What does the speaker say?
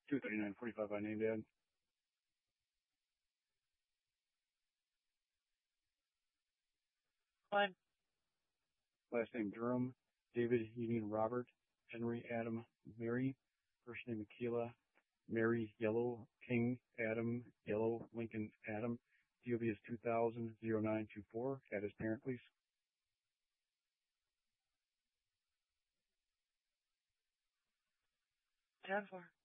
23945 by name, Dad. Fine. Last name Durham, David Union Robert, Henry Adam Mary, first name Michaela, Mary Yellow, King Adam Yellow, Lincoln Adam. DOB is 200924. Add his parent, please. Ten for.